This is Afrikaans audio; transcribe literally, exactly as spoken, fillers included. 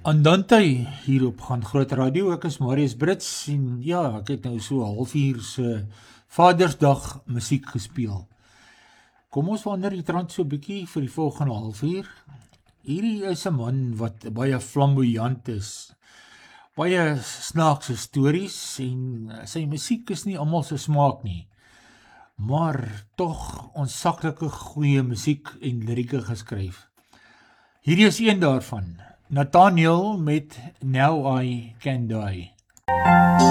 Andante hier op Gaan Groot Radio, ek is Marius Brits en ja, ek het nou so halfuur se Vadersdag musiek gespeel. Kom ons verander die trant so bietjie vir die volgende halfuur. Hierdie is 'n man wat baie flamboyant is, baie snaakse stories en sy musiek is nie almal se smaak nie, maar tog ontsaklike goeie musiek en lirieke geskryf. Hierdie is een daarvan. Nathaniel met Now I Can Die.